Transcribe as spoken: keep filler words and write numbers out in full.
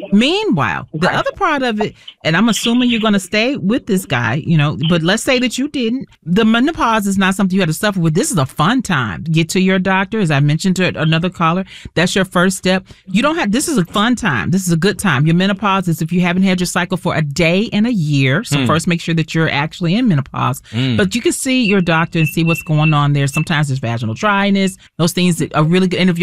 Meanwhile, the Right. other part of it, and I'm assuming you're going to stay with this guy, you know, but let's say that you didn't. The menopause is not something you had to suffer with. This is a fun time. Get to your doctor, as I mentioned to another caller. That's your first step. You don't have, this is a fun time. This is a good time. Your menopause is if you haven't had your cycle for a day in a year. So Mm. first make sure that you're actually in menopause. Mm. But you can see your doctor and see what's going on there. Sometimes there's vaginal dryness, those things that are really good. And if